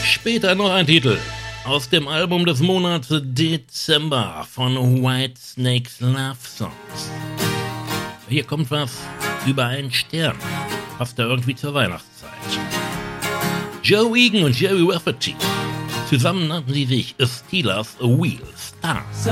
Später noch ein Titel aus dem Album des Monats Dezember von Whitesnakes Love Songs. Hier kommt was über einen Stern. Passt da irgendwie zur Weihnachtszeit. Joe Egan und Jerry Rafferty. Zusammen nannten sie sich A Steelers Wheel Stars.